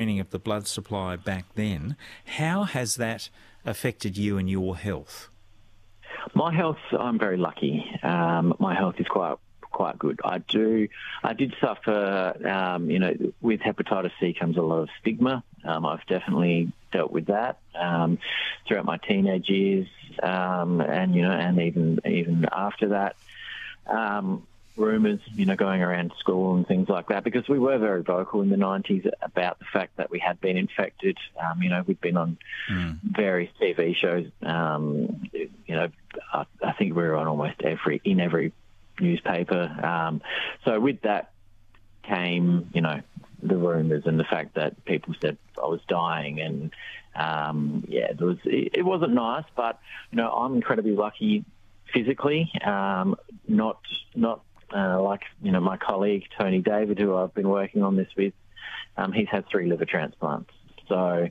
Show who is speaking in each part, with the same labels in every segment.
Speaker 1: draining of the blood supply back then. How has that affected you and your health?
Speaker 2: My health, I'm very lucky. My health is quite good. I did suffer, with hepatitis C comes a lot of stigma. I've definitely dealt with that throughout my teenage years, and even after that. Rumours, going around school and things like that, because we were very vocal in the 90s about the fact that we had been infected. We'd been on various TV shows. I think we were on almost every newspaper. So with that came, the rumours and the fact that people said I was dying, and it wasn't nice. But I'm incredibly lucky physically, not like my colleague Tony David, who I've been working on this with. He's had 3 liver transplants. So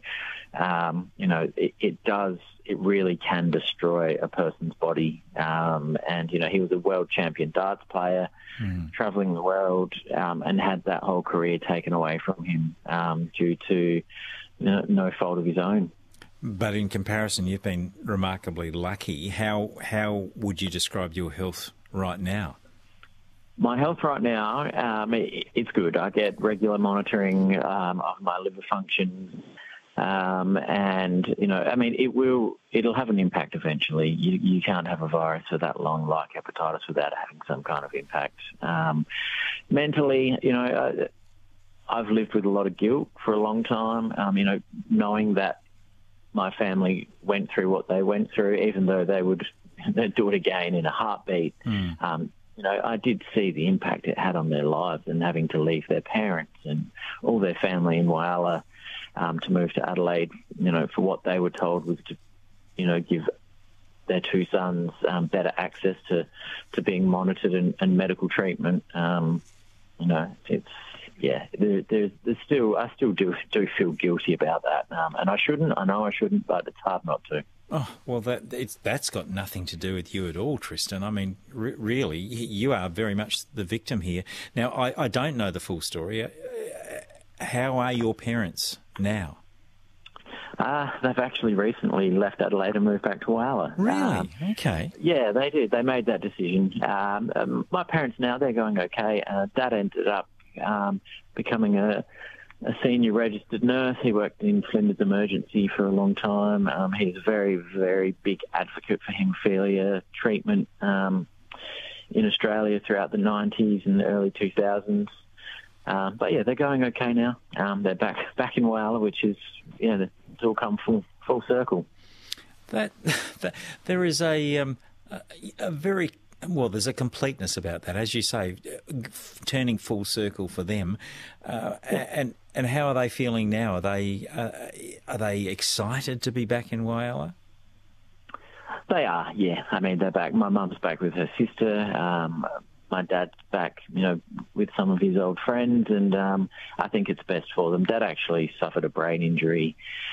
Speaker 2: it really can destroy a person's body. And he was a world champion darts player, travelling the world, and had that whole career taken away from him due to no fault of his own.
Speaker 1: But in comparison, you've been remarkably lucky. How would you describe your health right now?
Speaker 2: My health right now, it's good. I get regular monitoring of my liver function, and it'll have an impact eventually. You can't have a virus for that long, like hepatitis, without having some kind of impact. Mentally, I've lived with a lot of guilt for a long time. Knowing that my family went through what they went through, even though they'd do it again in a heartbeat. I did see the impact it had on their lives, and having to leave their parents and all their family in Whyalla to move to Adelaide, for what they were told was to, give their 2 sons better access to being monitored and medical treatment. There's still, I still do feel guilty about that, and I shouldn't. I know I shouldn't, but it's hard not to.
Speaker 1: Oh, well, that's got nothing to do with you at all, Tristan. I mean, really, you are very much the victim here. Now, I don't know the full story. How are your parents now?
Speaker 2: They've actually recently left Adelaide and moved back to Whyalla.
Speaker 1: Really? Okay.
Speaker 2: Yeah, they did. They made that decision. My parents now, they're going okay. Dad ended up becoming a senior registered nurse. He worked in Flinders Emergency for a long time. He's a very, very big advocate for haemophilia treatment in Australia throughout the 90s and the early 2000s. But yeah, they're going okay now. They're back in Whyalla, which is, it's all come full circle.
Speaker 1: That there is a very... Well, there's a completeness about that, as you say, turning full circle for them. And how are they feeling now? Are they excited to be back in Whyalla?
Speaker 2: They are, yeah. I mean, they're back. My mum's back with her sister. My dad's back, with some of his old friends, and I think it's best for them. Dad actually suffered a brain injury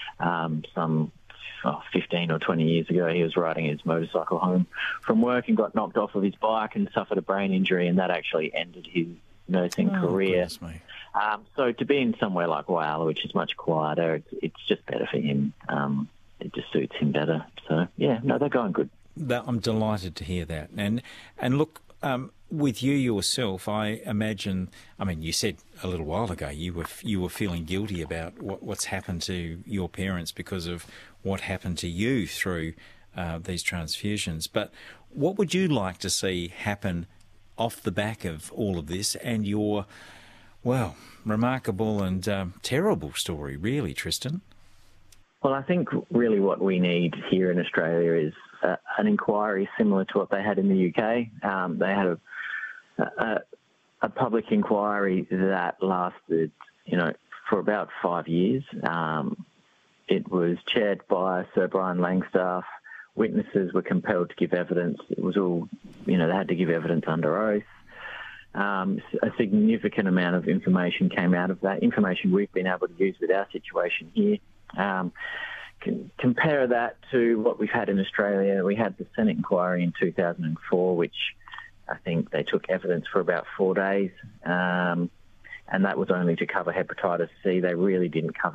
Speaker 2: 15 or 20 years ago. He was riding his motorcycle home from work and got knocked off of his bike and suffered a brain injury, and that actually ended his nursing career. So to be in somewhere like Whyalla, which is much quieter, it's just better for him. It just suits him better. So, yeah, no, they're going good.
Speaker 1: I'm delighted to hear that. And look, with you yourself, I imagine, you said a little while ago you were feeling guilty about what's happened to your parents because of what happened to you through these transfusions. But what would you like to see happen off the back of all of this and your, remarkable and terrible story, really, Tristan?
Speaker 2: Well, I think really what we need here in Australia is an inquiry similar to what they had in the UK. They had a public inquiry that lasted, for about 5 years. It was chaired by Sir Brian Langstaff. Witnesses were compelled to give evidence. It was all, they had to give evidence under oath. A significant amount of information came out of that, information we've been able to use with our situation here. Compare that to what we've had in Australia. We had the Senate inquiry in 2004, which I think they took evidence for about 4 days, and that was only to cover hepatitis C. They really didn't cover